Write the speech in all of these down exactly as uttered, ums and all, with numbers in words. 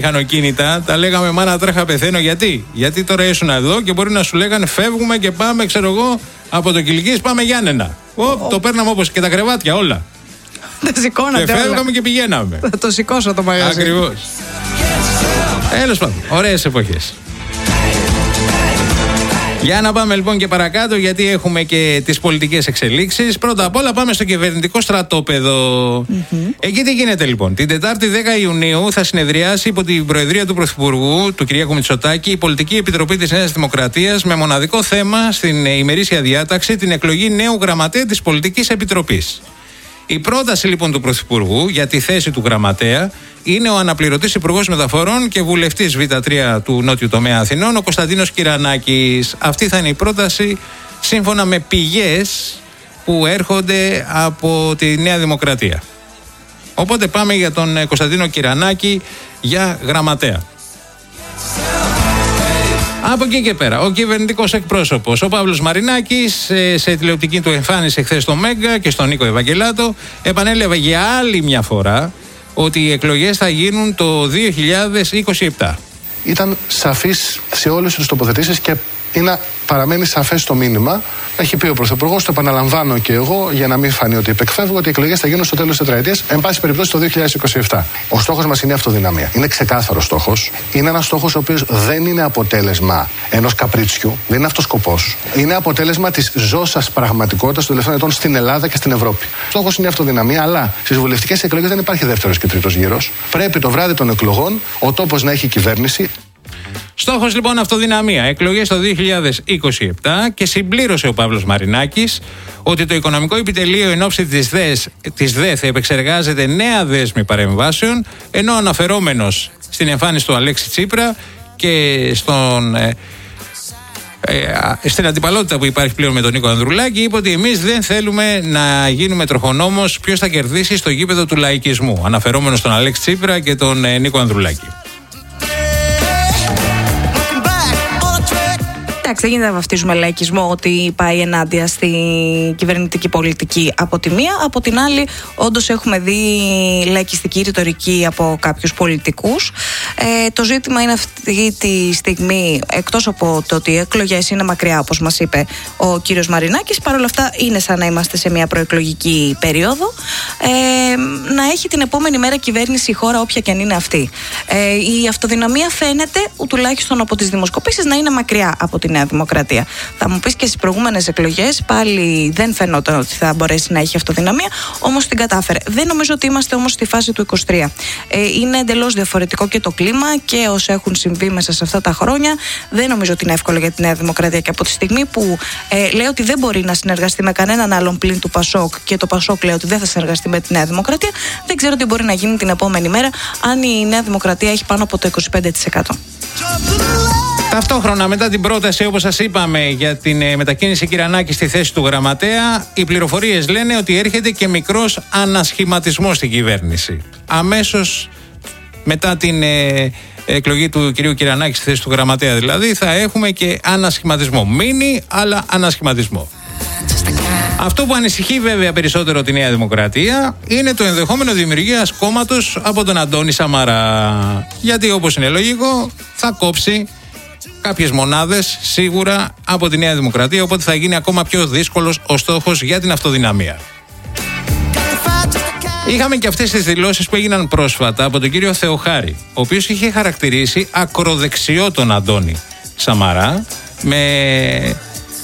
μηχανοκίνητα, τα λέγαμε μάνα τρέχα πεθαίνω. Γιατί? Γιατί τώρα ήσουν εδώ και μπορεί να σου λέγανε φεύγουμε και πάμε, ξέρω εγώ, από το Κιλκής πάμε Γιάννενα. Ο, oh. Το παίρναμε όπως και τα κρεβάτια όλα. Τα σηκώνατε και φεύγαμε όλα. Και πηγαίναμε. Θα το σηκώσω το μαγαζί. Ακριβώς. Τέλος πάντων, ωραίες εποχές. Για να πάμε λοιπόν και παρακάτω, γιατί έχουμε και τις πολιτικές εξελίξεις. Πρώτα απ' όλα πάμε στο κυβερνητικό στρατόπεδο. Mm-hmm. Εκεί τι γίνεται λοιπόν? Την Τετάρτη δέκα Ιουνίου θα συνεδριάσει υπό την Προεδρία του Πρωθυπουργού, του Κυριάκου Μητσοτάκη, η Πολιτική Επιτροπή της Νέας Δημοκρατίας, με μοναδικό θέμα στην ημερήσια διάταξη την εκλογή νέου γραμματέα της Πολιτικής Επιτροπής. Η πρόταση λοιπόν του Πρωθυπουργού για τη θέση του γραμματέα είναι ο αναπληρωτής Υπουργός Μεταφορών και βουλευτής Β τρία του Νότιου Τομέα Αθηνών, ο Κωνσταντίνος Κυρανάκης. Αυτή θα είναι η πρόταση σύμφωνα με πηγές που έρχονται από τη Νέα Δημοκρατία. Οπότε πάμε για τον Κωνσταντίνο Κυρανάκη για γραμματέα. Από εκεί και πέρα, ο κυβερνητικός εκπρόσωπος, ο Παύλος Μαρινάκης, σε, σε τηλεοπτική του εμφάνιση χθες στο Μέγκα και στον Νίκο Ευαγγελάτο, επανέλαβε για άλλη μια φορά ότι οι εκλογές θα γίνουν το δύο χιλιάδες είκοσι επτά. Ήταν σαφής σε όλες τις τοποθετήσεις και είναι, παραμένει σαφές το μήνυμα. Έχει πει ο Πρωθυπουργός, το επαναλαμβάνω και εγώ, για να μην φανεί ότι υπεκφεύγω, ότι οι εκλογές θα γίνουν στο τέλος της τετραετίας, εν πάση περιπτώσει το δύο χιλιάδες είκοσι επτά. Ο στόχος μας είναι η αυτοδυναμία. Είναι ξεκάθαρος στόχος. Είναι ένας στόχος ο οποίος δεν είναι αποτέλεσμα ενός καπρίτσιου, δεν είναι αυτός σκοπός. Είναι αποτέλεσμα της ζώσας πραγματικότητας των τελευταίων ετών στην Ελλάδα και στην Ευρώπη. Ο στόχος είναι η αυτοδυναμία, αλλά στις βουλευτικές εκλογές δεν υπάρχει δεύτερος και τρίτος γύρος. Πρέπει το βράδυ των εκλογών ο τόπος να έχει κυβέρνηση. Στόχος λοιπόν αυτοδυναμία, εκλογές το δύο χιλιάδες είκοσι επτά, και συμπλήρωσε ο Παύλος Μαρινάκης ότι το Οικονομικό Επιτελείο εν ώψη της, ΔΕΣ, της ΔΕΘ επεξεργάζεται νέα δέσμη παρεμβάσεων, ενώ αναφερόμενος στην εμφάνιση του Αλέξη Τσίπρα και στον, ε, ε, στην αντιπαλότητα που υπάρχει πλέον με τον Νίκο Ανδρουλάκη, είπε ότι εμείς δεν θέλουμε να γίνουμε τροχονόμος ποιος θα κερδίσει στο γήπεδο του λαϊκισμού, αναφερόμενος στον Αλέξη Τσίπρα και τον ε, Νίκο Ανδρουλάκη. Εντάξει, δεν γίνεται να βαφτίζουμε λαϊκισμό ότι πάει ενάντια στη κυβερνητική πολιτική από τη μία. Από την άλλη, όντως έχουμε δει λαϊκιστική ρητορική από κάποιους πολιτικούς. Ε, το ζήτημα είναι αυτή τη στιγμή, εκτός από το ότι οι εκλογές είναι μακριά, όπως μας είπε ο κύριος Μαρινάκης, παρόλα αυτά είναι σαν να είμαστε σε μια προεκλογική περίοδο, ε, να έχει την επόμενη μέρα κυβέρνηση η χώρα, όποια και αν είναι αυτή. Ε, η αυτοδυναμία φαίνεται, τουλάχιστον από τις δημοσκοπήσεις, να είναι μακριά από την Νέα Δημοκρατία. Θα μου πεις και στις προηγούμενες εκλογές πάλι δεν φαινόταν ότι θα μπορέσει να έχει αυτοδυναμία, όμως την κατάφερε. Δεν νομίζω ότι είμαστε όμως στη φάση του είκοσι τρία. Ε, είναι εντελώς διαφορετικό και το κλίμα και όσα έχουν συμβεί μέσα σε αυτά τα χρόνια. Δεν νομίζω ότι είναι εύκολο για τη Νέα Δημοκρατία, και από τη στιγμή που ε, λέει ότι δεν μπορεί να συνεργαστεί με κανέναν άλλον πλην του Πασόκ και το Πασόκ λέει ότι δεν θα συνεργαστεί με τη Νέα Δημοκρατία, δεν ξέρω τι μπορεί να γίνει την επόμενη μέρα αν η Νέα Δημοκρατία έχει πάνω από το είκοσι πέντε τοις εκατό. Ταυτόχρονα, μετά την πρόταση, όπως σας είπαμε, για την ε, μετακίνηση Κυρανάκη στη θέση του γραμματέα, οι πληροφορίες λένε ότι έρχεται και μικρός ανασχηματισμός στην κυβέρνηση. Αμέσως μετά την ε, εκλογή του κυρίου Κυρανάκη στη θέση του γραμματέα, δηλαδή, θα έχουμε και ανασχηματισμό. Μίνι, αλλά ανασχηματισμό. Αυτό που ανησυχεί βέβαια περισσότερο τη Νέα Δημοκρατία είναι το ενδεχόμενο δημιουργίας κόμματος από τον Αντώνη Σαμαρά. Γιατί, όπως είναι λογικό, θα κόψει κάποιες μονάδες σίγουρα από τη Νέα Δημοκρατία, οπότε θα γίνει ακόμα πιο δύσκολος ο στόχος για την αυτοδυναμία. Είχαμε και αυτές τις δηλώσεις που έγιναν πρόσφατα από τον κύριο Θεοχάρη, ο οποίος είχε χαρακτηρίσει ακροδεξιό τον Αντώνη Σαμαρά, με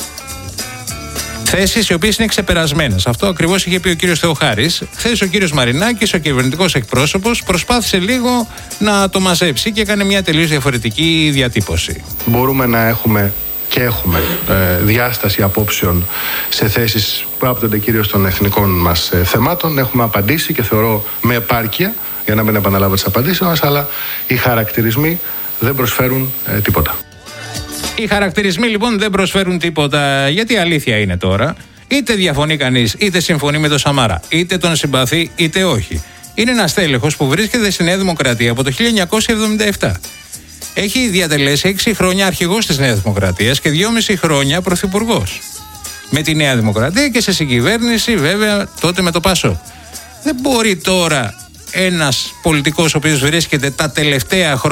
θέσεις οι οποίες είναι ξεπερασμένες. Αυτό ακριβώς είχε πει ο κύριος Θεοχάρης. Χθες ο κύριος Μαρινάκης, ο κυβερνητικός εκπρόσωπος, προσπάθησε λίγο να το μαζέψει και έκανε μια τελείως διαφορετική διατύπωση. Μπορούμε να έχουμε και έχουμε ε, διάσταση απόψεων σε θέσεις που άπτονται κυρίως των εθνικών μας ε, θεμάτων. Έχουμε απαντήσει και θεωρώ με επάρκεια, για να μην επαναλάβω τις απαντήσεις μας, αλλά οι χαρακτηρισμοί δεν προσφέρουν ε, τίποτα. Οι χαρακτηρισμοί λοιπόν δεν προσφέρουν τίποτα, γιατί αλήθεια είναι τώρα. Είτε διαφωνεί κανείς, είτε συμφωνεί με τον Σαμαρά, είτε τον συμπαθεί, είτε όχι. Είναι ένας τέλεχος που βρίσκεται στη Νέα Δημοκρατία από το χίλια εννιακόσια εβδομήντα επτά. Έχει διατελέσει έξι χρόνια αρχηγός της Νέας Δημοκρατίας και δυόμιση χρόνια πρωθυπουργός. Με τη Νέα Δημοκρατία και σε συγκυβέρνηση βέβαια τότε με το Πασόκ. Δεν μπορεί τώρα ένας πολιτικός ο οποίος βρίσκεται τα τελευταία χρόνια